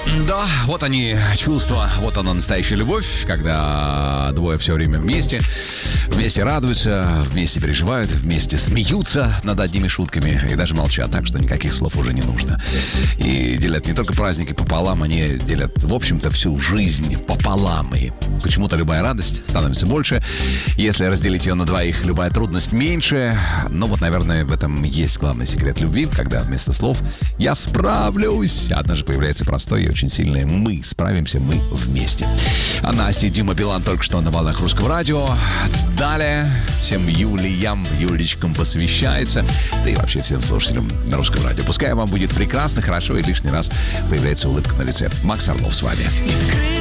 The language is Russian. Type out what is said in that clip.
Да, вот они, чувства, вот она настоящая любовь, когда двое все время вместе радуются, вместе переживают, вместе смеются над одними шутками и даже молчат, так что никаких слов уже не нужно. И делят не только праздники пополам, они делят, в общем-то, всю жизнь пополам. И почему-то любая радость становится больше, если разделить ее на двоих, любая трудность меньше. Но вот, наверное, в этом есть главный секрет любви, когда вместо слов «я справлюсь» однажды появляется простой и очень сильное «мы справимся, мы вместе». А Настя и Дима Билан только что на волнах Русского радио. Далее всем Юлиям, Юлечкам посвящается, да и вообще всем слушателям на Русском радио. Пускай вам будет прекрасно, хорошо и лишний раз появляется улыбка на лице. Макс Орлов с вами.